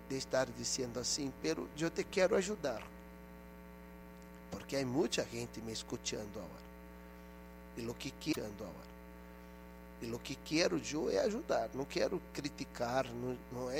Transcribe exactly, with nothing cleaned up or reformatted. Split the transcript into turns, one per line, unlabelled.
de estar dizendo assim, pero eu te quero ajudar, porque há muita gente me escutando agora, e o que quero agora, e o que quero eu é ajudar, não quero criticar, não, não é